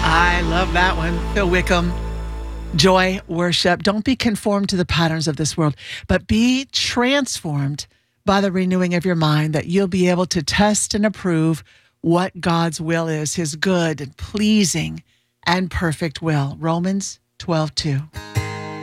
I love that one. Phil Wickham. Joy, worship. Don't be conformed to the patterns of this world, but be transformed by the renewing of your mind, that you'll be able to test and approve what God's will is, his good and pleasing and perfect will. Romans 12:2.